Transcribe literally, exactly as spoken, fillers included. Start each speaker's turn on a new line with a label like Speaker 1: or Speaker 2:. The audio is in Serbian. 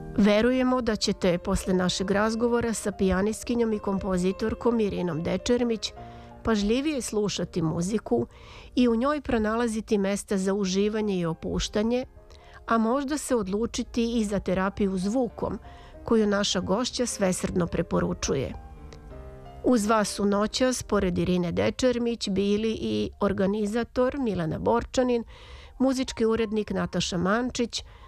Speaker 1: Verujemo da ćete posle našeg razgovora sa pijanistkinjom i kompozitorkom Irinom Dečermić pažljivije slušati muziku i u njoj pronalaziti mesta za uživanje i opuštanje, a možda se odlučiti i za terapiju zvukom, koju naša gošća svesrdno preporučuje. Uz vas su noćas, pored Irine Dečermić, bili i organizator Milena Borčanin, muzički urednik Nataša Mančić,